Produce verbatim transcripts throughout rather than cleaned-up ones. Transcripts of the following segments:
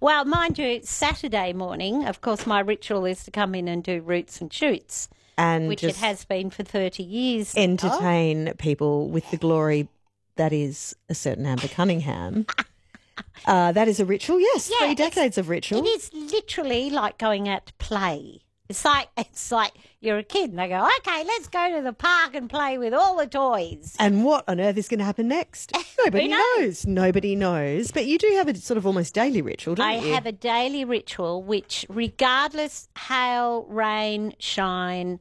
Well, mind you, Saturday morning, of course, my ritual is to come in and do roots and shoots, And which it just has been for thirty years. now. entertain people with the glory that is a certain Amber Cunningham. Uh, that is a ritual, yes. Yeah, three it's- decades of ritual. It is literally like going out to play. It's like it's like you're a kid and they go, okay, let's go to the park and play with all the toys. And what on earth is going to happen next? Nobody knows? knows. Nobody knows. But you do have a sort of almost daily ritual, don't I you? have a daily ritual which, regardless hail, rain, shine,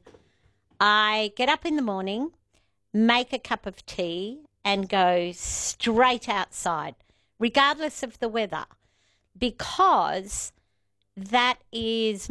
I get up in the morning, make a cup of tea, and go straight outside, regardless of the weather, because that is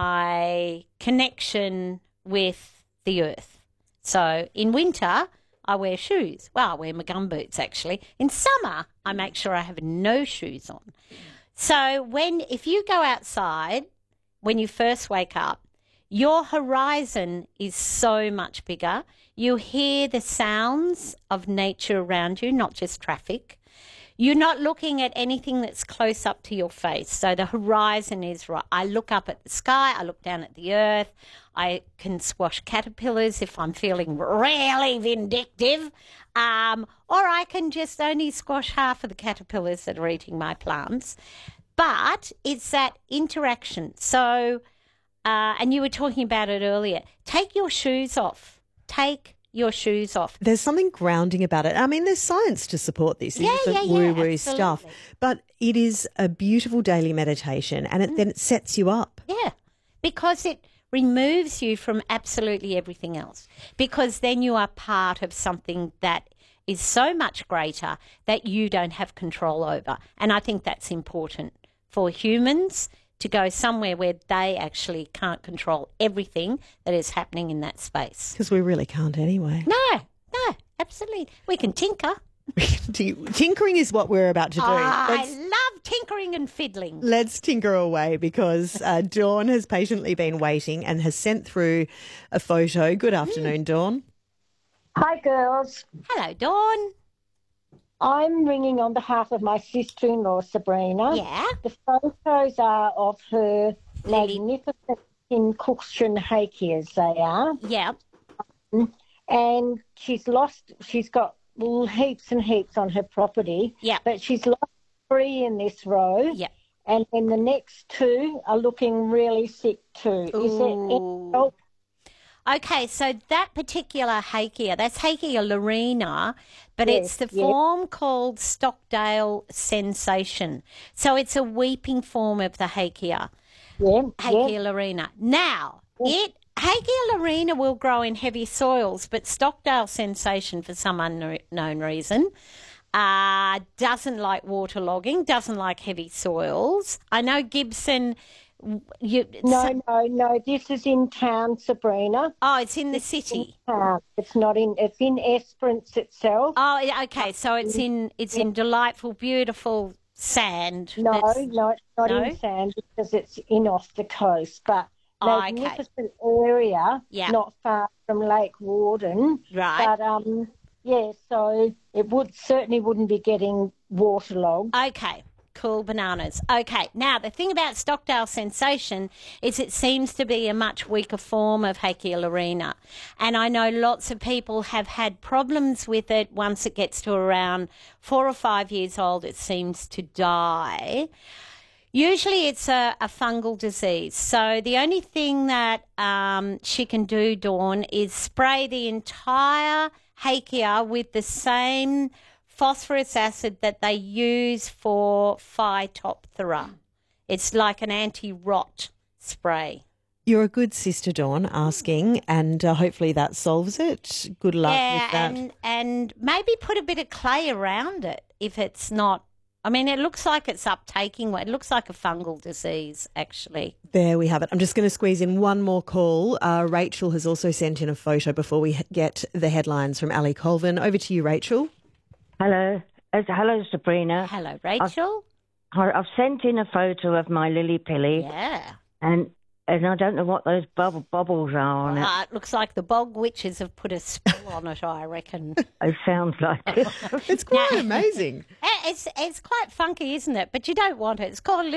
my connection with the earth. So in winter, I wear shoes. Well, I wear my gum boots, actually. In summer, I make sure I have no shoes on. So when if you go outside, when you first wake up, your horizon is so much bigger. You hear the sounds of nature around you, not just traffic. You're not looking at anything that's close up to your face. So the horizon is right. I look up at the sky. I look down at the earth. I can squash caterpillars if I'm feeling really vindictive. Um, or I can just only squash half of the caterpillars that are eating my plants. But it's that interaction. So, uh, and you were talking about it earlier. Take your shoes off. Take your shoes off. There's something grounding about it. I mean, there's science to support this. It Yeah, isn't yeah, yeah, woo-woo stuff. absolutely. But it is a beautiful daily meditation, and it, then it sets you up. Yeah, because it removes you from absolutely everything else. Because then you are part of something that is so much greater that you don't have control over. And I think that's important for humans to go somewhere where they actually can't control everything that is happening in that space. Because we really can't anyway. No, no, absolutely. We can tinker. Tinkering is what we're about to do. I Let's, love tinkering and fiddling. let's tinker away because uh, Dawn has patiently been waiting and has sent through a photo. Good afternoon, Dawn. Hi, girls. Hello, Dawn. I'm ringing on behalf of my sister-in-law, Sabrina. Yeah. The photos are of her Lily. magnificent Pincushion hakeas, they are. Yeah. And she's lost, she's got heaps and heaps on her property. Yeah. But she's lost three in this row. Yeah. And then the next two are looking really sick too. Is there any Ooh. help? Okay, so that particular hakea, that's Hakea lorena, but Yes, it's the yes. form called Stockdale sensation. So it's a weeping form of the hakea, Yeah, Hakea yeah. lorena. Now, it Hakea lorena will grow in heavy soils, but Stockdale sensation, for some unknown reason, uh, doesn't like waterlogging, doesn't like heavy soils. I know Gibson... You, No, no, no. This is in town, Sabrina. Oh, it's in the city. Town. It's not in. It's in Esperance itself. Oh, yeah, okay. So it's in it's in delightful, beautiful sand. No, That's- no, it's not no? in sand because it's in off the coast, but Oh, okay. magnificent area, Yeah. not far from Lake Warden. Right. But um, yeah. So it would certainly wouldn't be getting waterlogged. Okay. Cool bananas. Okay. Now, the thing about Stockdale sensation is it seems to be a much weaker form of Hakea lorena. And I know lots of people have had problems with it. Once it gets to around four or five years old, it seems to die. Usually it's a, a fungal disease. So the only thing that um, she can do, Dawn, is spray the entire Hakea with the same phosphorus acid that they use for Phytophthora. It's like an anti-rot spray. You're a good sister, Dawn, asking, and uh, hopefully that solves it. Good luck yeah, with that. and and maybe put a bit of clay around it if it's not. I mean, it looks like it's uptaking. It looks like a fungal disease, actually. There we have it. I'm just going to squeeze in one more call. Uh, Rachel has also sent in a photo before we get the headlines from Ali Colvin. Over to you, Rachel. Hello. Uh, hello, Sabrina. Hello, Rachel. I- I've sent in a photo of my lily pilly, Yeah. and and I don't know what those bubble, bubbles are on it. Uh, it looks like the bog witches have put a spell on it, I reckon. It sounds like it. It's quite amazing. Eh, It's it's quite funky, isn't it? But you don't want it. It's called